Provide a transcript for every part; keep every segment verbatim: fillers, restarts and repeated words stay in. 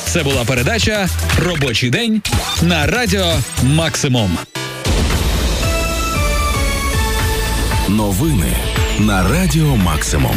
Це була передача «Робочий день» на Радіо Максимум. Новини на Радіо Максимум.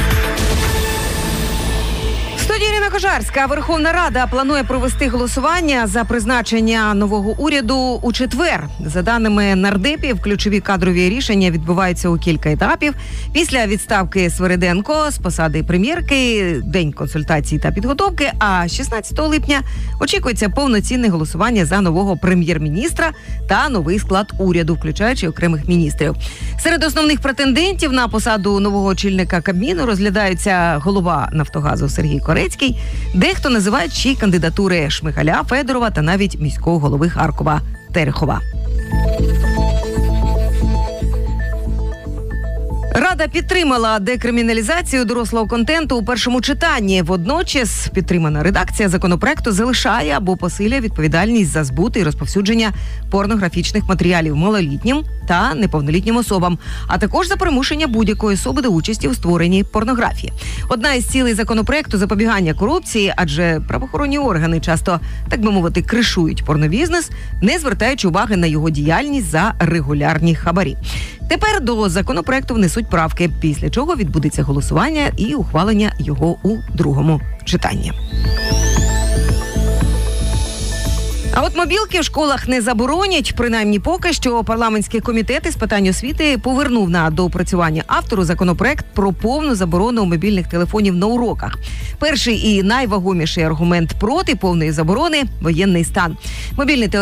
Ірина Кожарська. Верховна Рада планує провести голосування за призначення нового уряду у четвер. За даними нардепів, ключові кадрові рішення відбуваються у кілька етапів. Після відставки Свириденко з посади прем'єрки, день консультацій та підготовки, а шістнадцятого липня очікується повноцінне голосування за нового прем'єр-міністра та новий склад уряду, включаючи окремих міністрів. Серед основних претендентів на посаду нового очільника Кабміну розглядаються голова Нафтогазу Сергій Корецький. Дехто називає ще й кандидатури Шмигаля, Федорова та навіть міського голови Харкова Терехова. Рада підтримала декриміналізацію дорослого контенту у першому читанні. Водночас підтримана редакція законопроекту залишає або посилює відповідальність за збут і розповсюдження порнографічних матеріалів малолітнім та неповнолітнім особам, а також за примушення будь-якої особи до участі у створенні порнографії. Одна із цілей законопроекту – запобігання корупції, адже правоохоронні органи часто, так би мовити, кришують порнобізнес, не звертаючи уваги на його діяльність за регулярні хабарі. Тепер до законопроекту внесуть правки, після чого відбудеться голосування і ухвалення його у другому читанні. А от мобілки в школах не заборонять, принаймні поки що. Парламентський комітет із питань освіти повернув на доопрацювання автору законопроект про повну заборону мобільних телефонів на уроках. Перший і найвагоміший аргумент проти повної заборони – воєнний стан. Мобільний телефон